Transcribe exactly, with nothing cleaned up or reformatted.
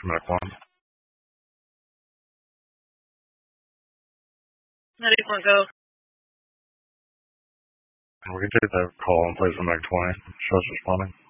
Mac one. Medic one, go. We can take that call in place of Mac twenty. Shows responding.